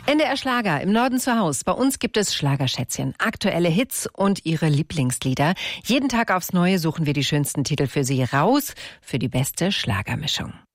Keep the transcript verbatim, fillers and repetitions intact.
N D R Schlager im Norden zu Haus. Bei uns gibt es Schlagerschätzchen, aktuelle Hits und ihre Lieblingslieder. Jeden Tag aufs Neue suchen wir die schönsten Titel für Sie raus, für die beste Schlagermischung.